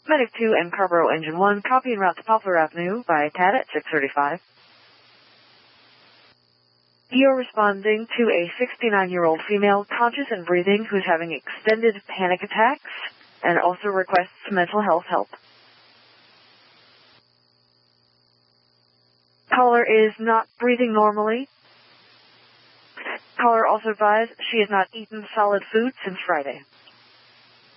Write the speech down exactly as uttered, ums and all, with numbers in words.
Medic two and Carborough Engine one, copy en route to Poplar Avenue by T A D at six thirty-five. You're responding to a sixty-nine-year-old female conscious and breathing who's having extended panic attacks and also requests mental health help. Caller is not breathing normally. Caller also advised she has not eaten solid food since Friday.